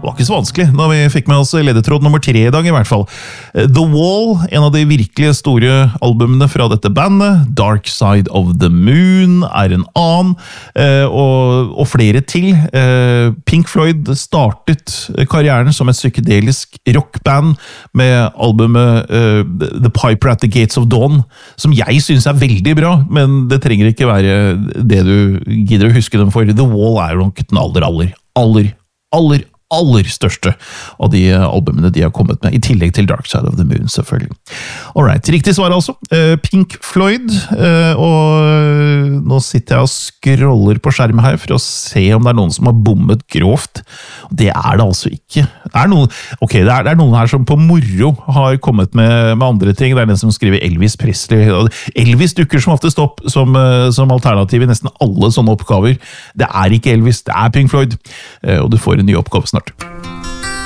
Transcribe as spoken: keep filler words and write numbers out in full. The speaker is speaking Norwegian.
Det var ikke så vanskelig da vi fikk med oss ledetråd nummer tre i dag i hvert fall. The Wall, en av de virkelig store albumene fra dette bandet. Dark Side of the Moon er en annen, og, og flere til. Pink Floyd startet karrieren som et psykedelisk rockband med albumet The Piper at the Gates of Dawn, som jeg synes er veldig bra, men det trenger ikke være det du gidder å huske dem for. The Wall er jo nok den aller, aller, aller, aller, aller største av de albumene de har kommet med, i tillegg til Dark Side of the Moon, selvfølgelig. Alright, riktig svar altså. Pink Floyd, og nå sitter jeg og scroller på skjermen her for å se om det er noen som har bommet grovt. Det er det altså ikke. Det er noen, ok, det er, det er noen her som på moro har kommet med, med andre ting. Det er den som skriver Elvis Presley. Elvis dukker som oftest opp som, som alternativ i nesten alle sånne oppgaver. Det er ikke Elvis, det er Pink Floyd, og du får en ny oppgave snart.